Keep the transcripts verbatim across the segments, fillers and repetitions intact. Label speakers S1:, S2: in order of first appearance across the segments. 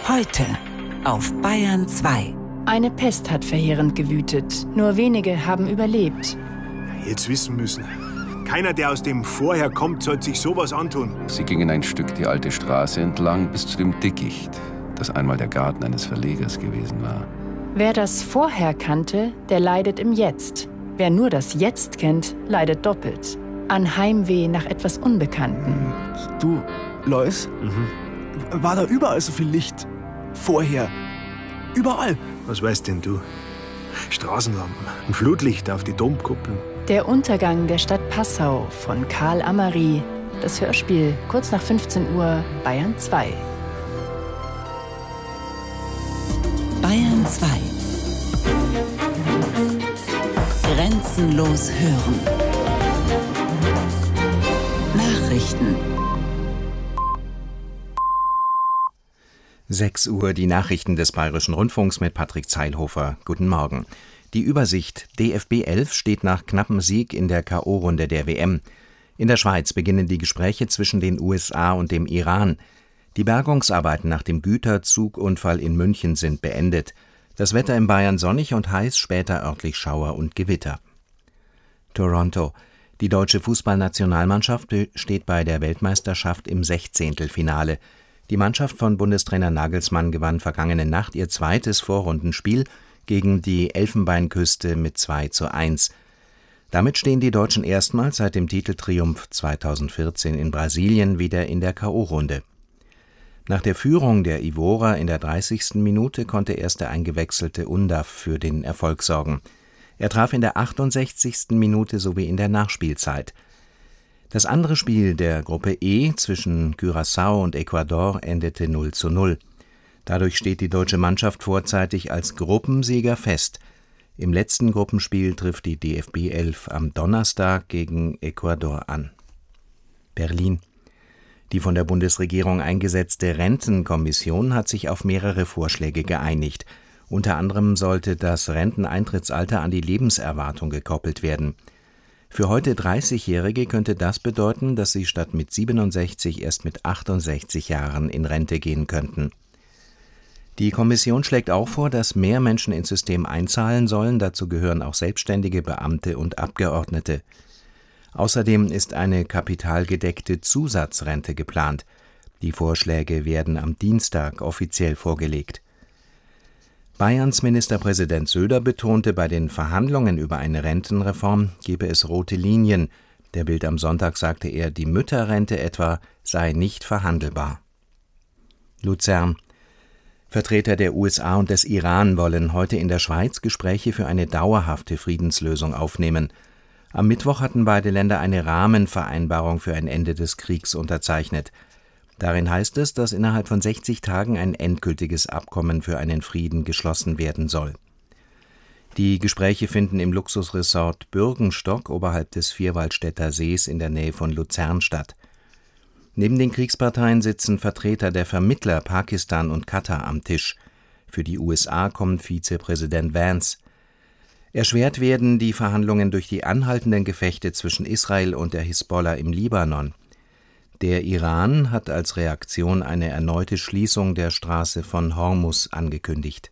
S1: Heute auf Bayern zwei.
S2: Eine Pest hat verheerend gewütet. Nur wenige haben überlebt.
S3: Jetzt wissen müssen. Keiner, der aus dem Vorher kommt, sollte sich sowas antun.
S4: Sie gingen ein Stück die alte Straße entlang bis zu dem Dickicht, das einmal der Garten eines Verlegers gewesen war.
S2: Wer das Vorher kannte, der leidet im Jetzt. Wer nur das Jetzt kennt, leidet doppelt. An Heimweh nach etwas Unbekanntem.
S5: Du, Lois, mhm. war da überall so viel Licht? Vorher. Überall.
S3: Was weißt denn du? Straßenlampen, ein Flutlicht auf die Domkuppeln.
S2: Der Untergang der Stadt Passau von Karl Amary. Das Hörspiel kurz nach fünfzehn Uhr, Bayern zwei.
S1: Bayern zwei. Grenzenlos hören. Nachrichten.
S6: sechs Uhr, die Nachrichten des Bayerischen Rundfunks mit Patrick Zeilhofer. Guten Morgen. Die Übersicht: D F B elf steht nach knappem Sieg in der K O-Runde der W M. In der Schweiz beginnen die Gespräche zwischen den U S A und dem Iran. Die Bergungsarbeiten nach dem Güterzugunfall in München sind beendet. Das Wetter in Bayern sonnig und heiß, später örtlich Schauer und Gewitter. Toronto. Die deutsche Fußballnationalmannschaft steht bei der Weltmeisterschaft im Sechzehntelfinale. Die Mannschaft von Bundestrainer Nagelsmann gewann vergangene Nacht ihr zweites Vorrundenspiel gegen die Elfenbeinküste mit zwei zu eins. Damit stehen die Deutschen erstmals seit dem Titeltriumph zweitausendvierzehn in Brasilien wieder in der K O-Runde. Nach der Führung der Ivorer in der dreißigsten Minute konnte erst der eingewechselte Undav für den Erfolg sorgen. Er traf in der achtundsechzigsten Minute sowie in der Nachspielzeit. Das andere Spiel der Gruppe E zwischen Curaçao und Ecuador endete null zu null. Dadurch steht die deutsche Mannschaft vorzeitig als Gruppensieger fest. Im letzten Gruppenspiel trifft die D F B elf am Donnerstag gegen Ecuador an. Berlin. Die von der Bundesregierung eingesetzte Rentenkommission hat sich auf mehrere Vorschläge geeinigt. Unter anderem sollte das Renteneintrittsalter an die Lebenserwartung gekoppelt werden. Für heute dreißigjährige könnte das bedeuten, dass sie statt mit siebenundsechzig erst mit achtundsechzig Jahren in Rente gehen könnten. Die Kommission schlägt auch vor, dass mehr Menschen ins System einzahlen sollen. Dazu gehören auch Selbstständige, Beamte und Abgeordnete. Außerdem ist eine kapitalgedeckte Zusatzrente geplant. Die Vorschläge werden am Dienstag offiziell vorgelegt. Bayerns Ministerpräsident Söder betonte, bei den Verhandlungen über eine Rentenreform gebe es rote Linien. Der Bild am Sonntag sagte er, die Mütterrente etwa sei nicht verhandelbar. Luzern. Vertreter der U S A und des Iran wollen heute in der Schweiz Gespräche für eine dauerhafte Friedenslösung aufnehmen. Am Mittwoch hatten beide Länder eine Rahmenvereinbarung für ein Ende des Kriegs unterzeichnet. Darin heißt es, dass innerhalb von sechzig Tagen ein endgültiges Abkommen für einen Frieden geschlossen werden soll. Die Gespräche finden im Luxusresort Bürgenstock oberhalb des Vierwaldstätter Sees in der Nähe von Luzern statt. Neben den Kriegsparteien sitzen Vertreter der Vermittler Pakistan und Katar am Tisch. Für die U S A kommt Vizepräsident Vance. Erschwert werden die Verhandlungen durch die anhaltenden Gefechte zwischen Israel und der Hisbollah im Libanon. Der Iran hat als Reaktion eine erneute Schließung der Straße von Hormuz angekündigt.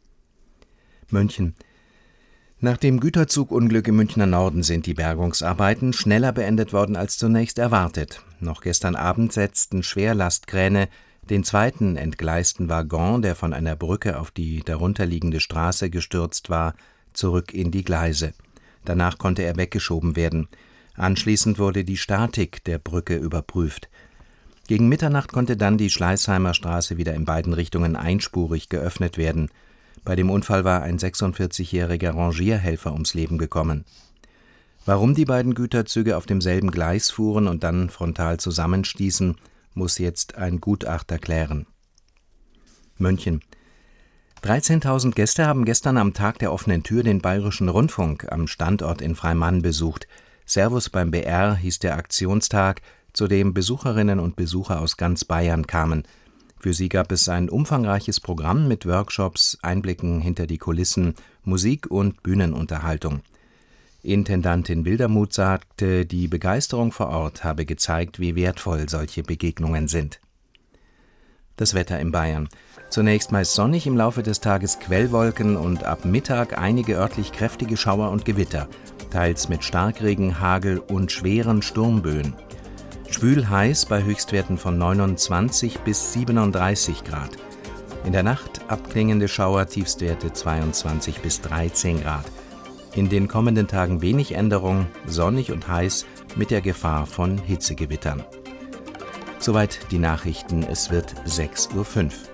S6: München. Nach dem Güterzugunglück im Münchner Norden sind die Bergungsarbeiten schneller beendet worden als zunächst erwartet. Noch gestern Abend setzten Schwerlastkräne den zweiten entgleisten Waggon, der von einer Brücke auf die darunterliegende Straße gestürzt war, zurück in die Gleise. Danach konnte er weggeschoben werden. Anschließend wurde die Statik der Brücke überprüft. Gegen Mitternacht konnte dann die Schleißheimer Straße wieder in beiden Richtungen einspurig geöffnet werden. Bei dem Unfall war ein sechsundvierzigjähriger Rangierhelfer ums Leben gekommen. Warum die beiden Güterzüge auf demselben Gleis fuhren und dann frontal zusammenstießen, muss jetzt ein Gutachter klären. München. dreizehntausend Gäste haben gestern am Tag der offenen Tür den Bayerischen Rundfunk am Standort in Freimann besucht. Servus beim B R hieß der Aktionstag, zu dem Besucherinnen und Besucher aus ganz Bayern kamen. Für sie gab es ein umfangreiches Programm mit Workshops, Einblicken hinter die Kulissen, Musik und Bühnenunterhaltung. Intendantin Wildermuth sagte, die Begeisterung vor Ort habe gezeigt, wie wertvoll solche Begegnungen sind. Das Wetter in Bayern. Zunächst meist sonnig, im Laufe des Tages Quellwolken und ab Mittag einige örtlich kräftige Schauer und Gewitter, teils mit Starkregen, Hagel und schweren Sturmböen. Schwül heiß bei Höchstwerten von neunundzwanzig bis siebenunddreißig Grad. In der Nacht abklingende Schauer, Tiefstwerte zweiundzwanzig bis dreizehn Grad. In den kommenden Tagen wenig Änderung, sonnig und heiß mit der Gefahr von Hitzegewittern. Soweit die Nachrichten, es wird sechs Uhr fünf.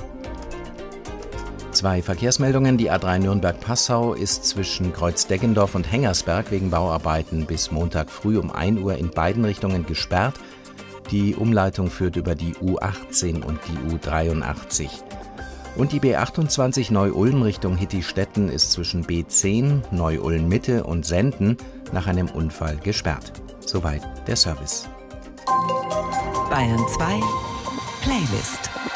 S6: Zwei Verkehrsmeldungen. Die A drei Nürnberg-Passau ist zwischen Kreuzdeggendorf und Hengersberg wegen Bauarbeiten bis Montag früh um ein Uhr in beiden Richtungen gesperrt. Die Umleitung führt über die U achtzehn und die U dreiundachtzig. Und die B achtundzwanzig Neu-Ulm Richtung Hittistetten ist zwischen B zehn, Neu-Ulm-Mitte und Senden nach einem Unfall gesperrt. Soweit der Service.
S1: Bayern zwei Playlist.